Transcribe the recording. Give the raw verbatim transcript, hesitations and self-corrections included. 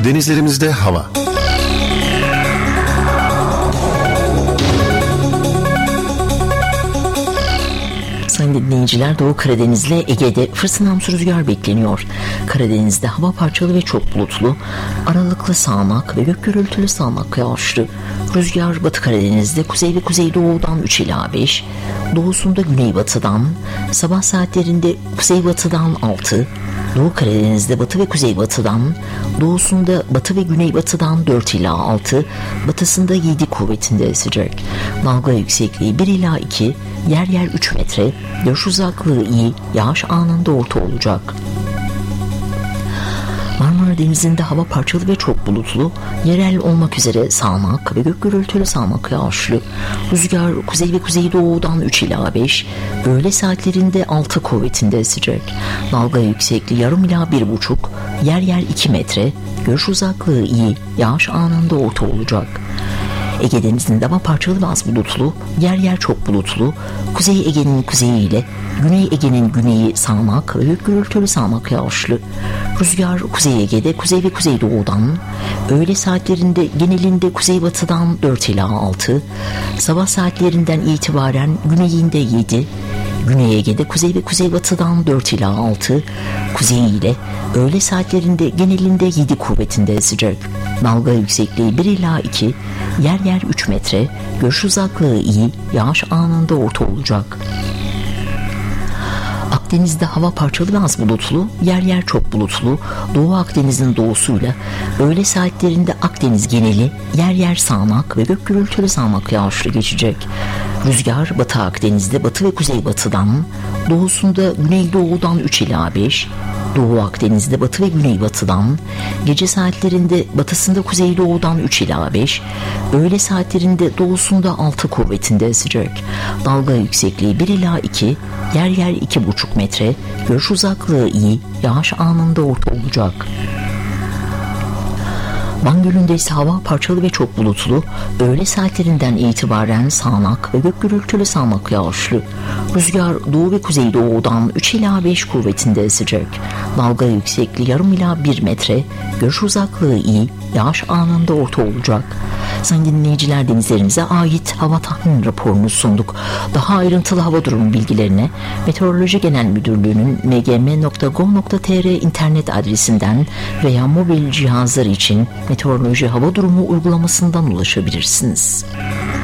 Denizlerimizde hava. Sayın dinleyiciler, Doğu Karadeniz'le Ege'de fırtınamsı rüzgar bekleniyor. Karadeniz'de hava parçalı ve çok bulutlu, aralıklı sağanak ve gök gürültülü sağanak yağışlı. Rüzgar Batı Karadeniz'de kuzey ve kuzeydoğudan üç ila beş, doğusunda güneybatıdan, sabah saatlerinde kuzeybatıdan altı, Doğu Karadeniz'de batı ve kuzeybatıdan, doğusunda batı ve güneybatıdan dört ila altı, batısında yedi kuvvetinde esecek. Dalga yüksekliği bir ila iki, yer yer üç metre, görüş uzaklığı iyi, yağış anında orta olacak. Marmara Denizi'nde hava parçalı ve çok bulutlu, yerel olmak üzere sağanak ve gök gürültülü sağanak yağışlı. Rüzgar kuzey ve kuzeydoğudan üç ila beş, öğle saatlerinde altı kuvvetinde esecek. Dalga yüksekliği yarım ila bir buçuk, yer yer iki metre, görüş uzaklığı iyi, yağış anında orta olacak. Ege Denizi'nde hava parçalı ve az bulutlu, yer yer çok bulutlu, Kuzey Ege'nin kuzeyi ile Güney Ege'nin güneyi sağanak ve gök gürültülü sağanak yağışlı. Rüzgar Kuzey Ege'de kuzey ve kuzeydoğudan, öğle saatlerinde genelinde kuzeybatıdan dört ila altı, sabah saatlerinden itibaren güneyinde yedi, Güney Ege'de kuzey ve kuzeybatıdan dört ila altı, kuzey ile öğle saatlerinde genelinde yedi kuvvetinde esecek. Dalga yüksekliği bir ila iki, yer yer üç metre, görüş uzaklığı iyi, yağış anında orta olacak. Akdeniz'de hava parçalı ve az bulutlu, yer yer çok bulutlu, Doğu Akdeniz'in doğusuyla öğle saatlerinde Akdeniz geneli yer yer sağanak ve gök gürültülü sağanak yağışlı geçecek. Rüzgar Batı Akdeniz'de batı ve kuzeybatıdan, doğusunda güneydoğudan üç ila beş, Doğu Akdeniz'de batı ve güneybatıdan, gece saatlerinde batısında kuzeydoğudan üç ila beş, öğle saatlerinde doğusunda altı kuvvetinde esecek. Dalga yüksekliği bir ila iki, yer yer iki buçuk metre, görüş uzaklığı iyi, yağış anında orta olacak. Van Gölü'nde ise hava parçalı ve çok bulutlu, öğle saatlerinden itibaren sağanak ve gök gürültülü sağanak yağışlı. Rüzgar doğu ve kuzeydoğudan üç ila beş kuvvetinde esecek. Dalga yüksekliği yarım ila bir metre, görüş uzaklığı iyi, yağış anında orta olacak. Sayın dinleyiciler, denizlerimize ait hava tahmin raporunu sunduk. Daha ayrıntılı hava durumu bilgilerine Meteoroloji Genel Müdürlüğü'nün m g m nokta gov nokta t r internet adresinden veya mobil cihazlar için Meteoroloji Hava Durumu uygulamasından ulaşabilirsiniz.